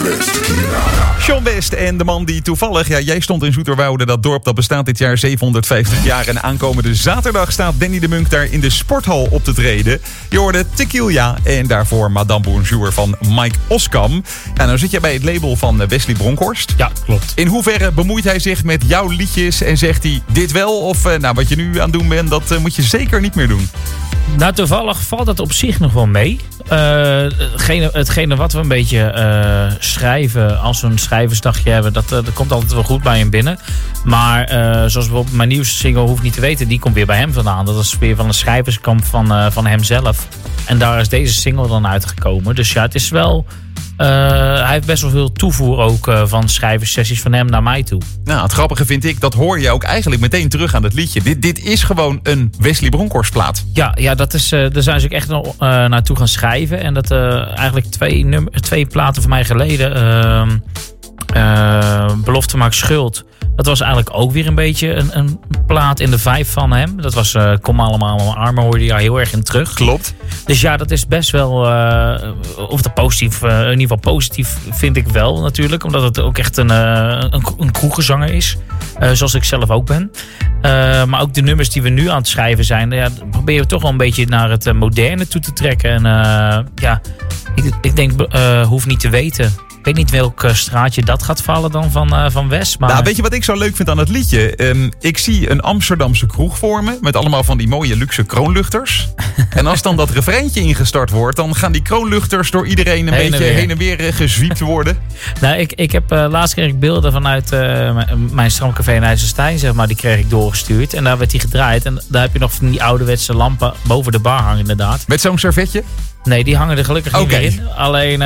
Sean West en de man die toevallig... Ja, jij stond in Zoeterwoude, dat dorp dat bestaat dit jaar 750 jaar. En aankomende zaterdag staat Danny de Munk daar in de sporthal op te treden. Je hoorde Tequila en daarvoor Madame Bonjour van Mike Oskam. Ja, nou zit jij bij het label van Wesley Bronkhorst. Ja, klopt. In hoeverre bemoeit hij zich met jouw liedjes en zegt hij dit wel? Of wat je nu aan het doen bent, dat moet je zeker niet meer doen. Nou, toevallig valt het op zich nog wel mee. Hetgene wat we een beetje schrijven, als we een schrijversdagje hebben, dat komt altijd wel goed bij hem binnen. Maar zoals bijvoorbeeld mijn nieuwste single Hoeft Niet Te Weten, die komt weer bij hem vandaan. Dat is weer van een schrijverskamp van hemzelf. En daar is deze single dan uitgekomen. Dus ja, het is wel... hij heeft best wel veel toevoer ook van schrijverssessies van hem naar mij toe. Nou, het grappige vind ik, dat hoor je ook eigenlijk meteen terug aan het liedje. Dit is gewoon een Wesley Bronkhorst plaat. Ja, dat is, daar zijn ze ook echt naartoe gaan schrijven. En dat eigenlijk twee platen van mij geleden... Belofte maakt schuld. Dat was eigenlijk ook weer een beetje een plaat in de vibe van hem. Dat was Kom allemaal mijn armen, hoorde je daar heel erg in terug. Klopt. Dus ja, dat is best wel... of de positief, in ieder geval positief vind ik wel natuurlijk. Omdat het ook echt een kroegenzanger is. Zoals ik zelf ook ben. Maar ook de nummers die we nu aan het schrijven zijn... Ja, probeer je toch wel een beetje naar het moderne toe te trekken. En ik denk, Hoeft Niet Te Weten... Ik weet niet welk straatje dat gaat vallen dan van Wes. Maar... Nou, weet je wat ik zo leuk vind aan het liedje? Ik zie een Amsterdamse kroeg voor me. Met allemaal van die mooie luxe kroonluchters. En als dan dat refreintje ingestart wordt... dan gaan die kroonluchters door iedereen een beetje heen en weer gezwiept worden. Nou, ik heb laatst kreeg ik beelden vanuit mijn strandcafé in IJsselstein, zeg maar. Die kreeg ik doorgestuurd. En daar werd die gedraaid. En daar heb je nog van die ouderwetse lampen boven de bar hangen inderdaad. Met zo'n servetje? Nee, die hangen er gelukkig niet meer in. Alleen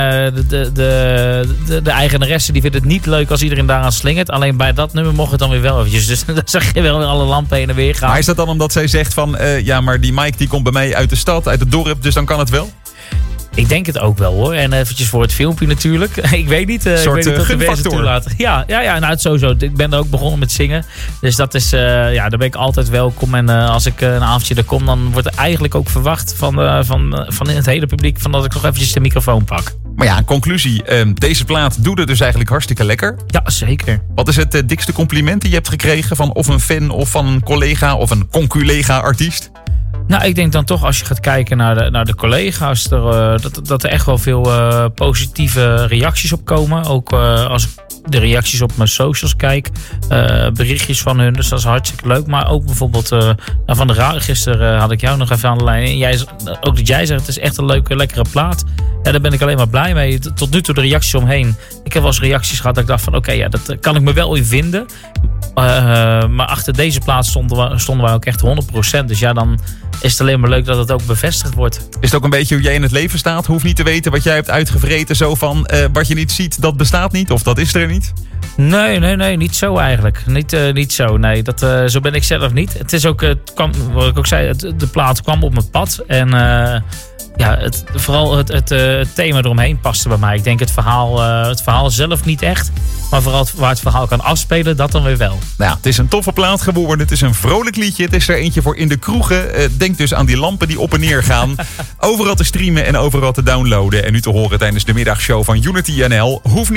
de eigenaresse die vindt het niet leuk als iedereen daaraan slingert. Alleen bij dat nummer mocht het dan weer wel eventjes. Dus dan zag je wel weer alle lampen heen en weer gaan. Maar is dat dan omdat zij zegt van... ja, maar die Mike die komt bij mij uit de stad, uit het dorp, dus dan kan het wel? Ik denk het ook wel hoor. En eventjes voor het filmpje natuurlijk. Ik weet niet. Een soort gunfactor toelaten. Ja, nou het sowieso. Ik ben er ook begonnen met zingen. Dus dat is, daar ben ik altijd welkom. En als ik een avondje er kom, dan wordt er eigenlijk ook verwacht van het hele publiek van dat ik nog eventjes de microfoon pak. Maar ja, conclusie. Deze plaat doet het dus eigenlijk hartstikke lekker. Ja, zeker. Wat is het dikste compliment die je hebt gekregen van of een fan of van een collega of een conculega-artiest? Nou, ik denk dan toch als je gaat kijken naar de collega's... dat er echt wel veel positieve reacties op komen. Ook als ik de reacties op mijn socials kijk. Berichtjes van hun, dus dat is hartstikke leuk. Maar ook bijvoorbeeld van de radio. Gisteren had ik jou nog even aan de lijn. En ook dat jij zegt, het is echt een leuke, lekkere plaat. Ja, daar ben ik alleen maar blij mee. Tot nu toe de reacties omheen. Ik heb wel eens reacties gehad dat ik dacht van... Oké, dat kan ik me wel in vinden. Maar achter deze plaat stonden wij ook echt 100%. Dus ja, dan is het alleen maar leuk dat het ook bevestigd wordt. Is het ook een beetje hoe jij in het leven staat? Hoeft niet te weten wat jij hebt uitgevreten. Zo van, wat je niet ziet, dat bestaat niet? Of dat is er niet? Nee, niet zo eigenlijk. Niet zo, nee. Zo ben ik zelf niet. Het is ook, wat ik ook zei, de plaat kwam op mijn pad. En vooral het thema eromheen paste bij mij. Ik denk het verhaal zelf niet echt. Maar vooral waar het verhaal kan afspelen, dat dan weer wel. Nou ja, het is een toffe plaat geworden. Het is een vrolijk liedje. Het is er eentje voor in de kroegen. Denk dus aan die lampen die op en neer gaan. Overal te streamen en overal te downloaden. En nu te horen tijdens de middagshow van Unity NL. Hoeft niet